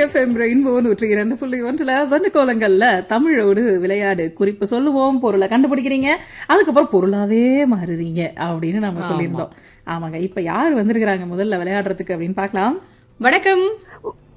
FM rainbow 102.1 வந்து கோலங்கள்ல தமிழோடு விளையாடு. குறிப்பு சொல்லுவோம், பொருளை கண்டுபிடிக்கிறீங்க, அதுக்கப்புறம் பொருளாவே மாறுறீங்க அப்படின்னு நம்ம சொல்லியிருந்தோம். ஆமாங்க, இப்ப யார் வந்திருக்கிறாங்க முதல்ல விளையாடுறதுக்கு அப்படின்னு பார்க்கலாம். வணக்கம்.